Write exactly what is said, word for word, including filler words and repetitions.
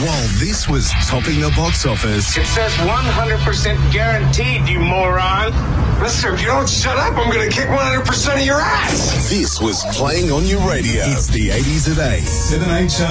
While this was topping the box office, It says one hundred percent guaranteed, you moron. Mister, if you don't shut up, I'm going to kick one hundred percent of your ass. this was playing on your radio. It's the eighties at eight. seven H R